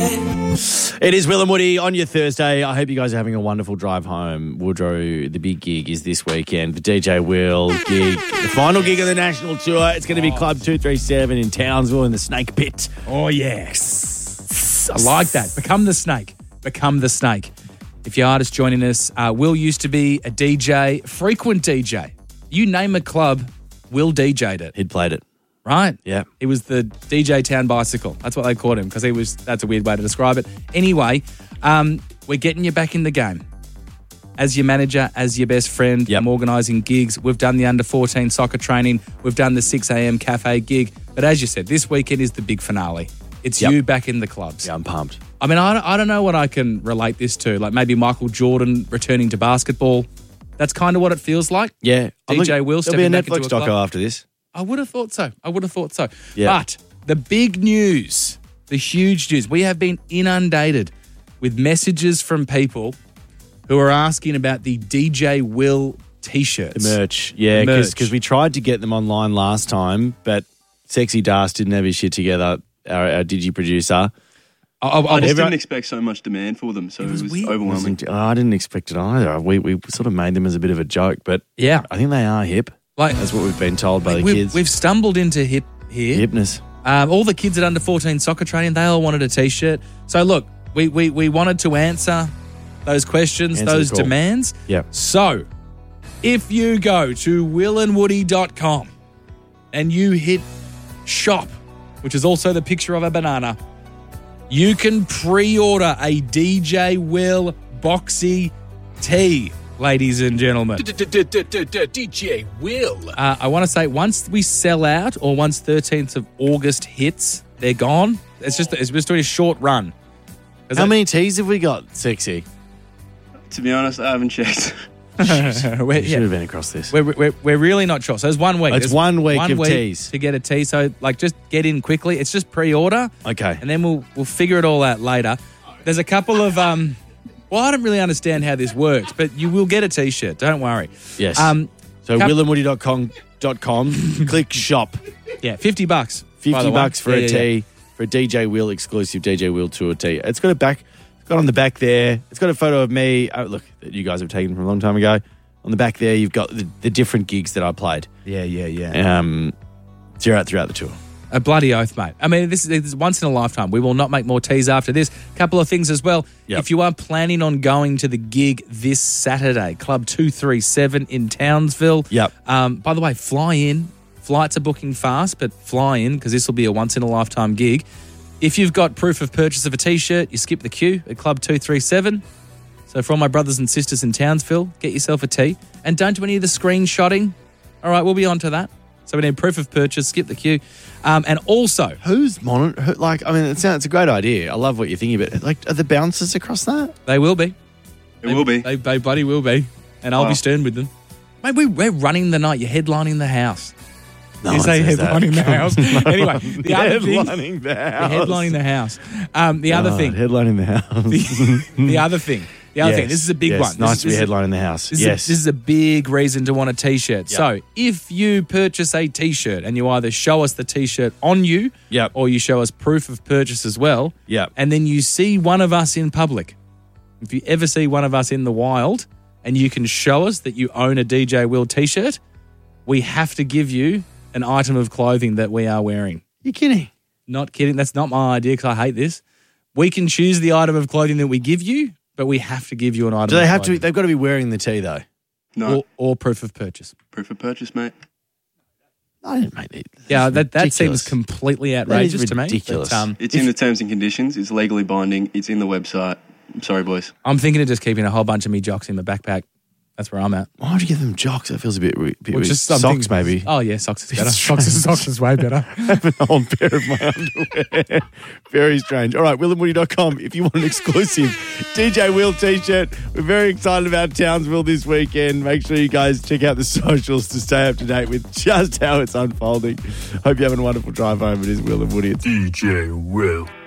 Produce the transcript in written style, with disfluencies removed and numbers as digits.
It is Will and Woody on your Thursday. I hope you guys are having a wonderful drive home. Woodrow, the big gig is this weekend. The DJ Will gig, the final gig of the national tour. It's going to be Club 237 in Townsville in the Snake Pit. Oh, yes. I like that. Become the snake. Become the snake. If you're just joining us, Will used to be a DJ, frequent DJ. You name a club, Will DJ'd it. He'd played it. Right? Yeah. He was the DJ Town Bicycle. That's what they called him because that's a weird way to describe it. Anyway, we're getting you back in the game. As your manager, as your best friend, I'm organising gigs. We've done the under-14 soccer training. We've done the 6 a.m. cafe gig. But as you said, this weekend is the big finale. It's you back in the clubs. Yeah, I'm pumped. I mean, I don't know what I can relate this to. Like maybe Michael Jordan returning to basketball. That's kind of what it feels like. Yeah. DJ Will stepping back into a There'll be a Netflix club. doco after this. I would have thought so. Yeah. But the big news, the huge news, we have been inundated with messages from people who are asking about the DJ Will T-shirts. The merch. Yeah, because we tried to get them online last time, but Sexy Das didn't have his shit together, our digi producer. I just didn't expect so much demand for them, so it was overwhelming. I didn't expect it either. We sort of made them as a bit of a joke, but yeah, I think they are hip. Like that's what we've been told by the kids. We've stumbled into hip here. Hipness. All the kids at under 14 soccer training, they all wanted a T-shirt. So look, we wanted to answer those questions, those demands. Yep. So if you go to willandwoody.com and you hit shop, which is also the picture of a banana, you can pre-order a DJ Will boxy tee, ladies and gentlemen. DJ Will. I want to say once we sell out or once 13th of August hits, they're gone. It's just doing a short run. How many tees have we got, Sexy? To be honest, I haven't checked. We should have been across this. We're really not sure. So it's 1 week. It's 1 week of tees to get a tee. So just get in quickly. It's just pre-order. Okay. And then we'll figure it all out later. There's a couple of well, I don't really understand how this works, but you will get a T-shirt. Don't worry. Yes. So willandwoody.com, click shop. Yeah, $50. $50 for a tee, for a DJ Will exclusive DJ Will tour tee. It's got on the back there. It's got a photo of me. Oh, look, that you guys have taken from a long time ago. On the back there, you've got the different gigs that I played. Yeah. Throughout the tour. A bloody oath, mate. I mean, this is once in a lifetime. We will not make more teas after this. Couple of things as well. Yep. If you are planning on going to the gig this Saturday, Club 237 in Townsville. Yep. By the way, fly in. Flights are booking fast, but fly in because this will be a once in a lifetime gig. If you've got proof of purchase of a T-shirt, you skip the queue at Club 237. So for all my brothers and sisters in Townsville, get yourself a tee. And don't do any of the screenshotting. All right, we'll be on to that. So we need proof of purchase, skip the queue. And also... Who's monitoring? It's a great idea. I love what you're thinking about. Like, are the bouncers across that? They will be. They will be. They bloody will be. And I'll be stern with them. Mate, we're running the night. You're headlining the house. No you one say says headlining that. the house. Anyway, the other thing... Headlining the house. You're headlining the house. The other thing... Headlining the house. The other thing. This is a big one. Nice to be headlining the house. This is a big reason to want a T-shirt. Yep. So if you purchase a T-shirt and you either show us the T-shirt on you or you show us proof of purchase as well, and then you see one of us in public, if you ever see one of us in the wild and you can show us that you own a DJ Will T-shirt, we have to give you an item of clothing that we are wearing. You're kidding. Not kidding. That's not my idea because I hate this. We can choose the item of clothing that we give you, but we have to give you an item. Do they of have clothing. to? They've got to be wearing the tee though. No. Or proof of purchase. Proof of purchase, mate. I didn't make it. Yeah, that seems completely outrageous to me. Ridiculous. But, It's in the terms and conditions. It's legally binding. It's in the website. I'm sorry, boys. I'm thinking of just keeping a whole bunch of me jocks in my backpack. That's where I'm at. Why would you give them jocks? That feels a bit weird. Just Socks, maybe. Oh, yeah, socks is better. Socks is way better. Have an old pair of my underwear. Very strange. All right, willandwoody.com if you want an exclusive DJ Will T-shirt. We're very excited about Townsville this weekend. Make sure you guys check out the socials to stay up to date with just how it's unfolding. Hope you're having a wonderful drive home. It is Will and Woody. It's DJ Will.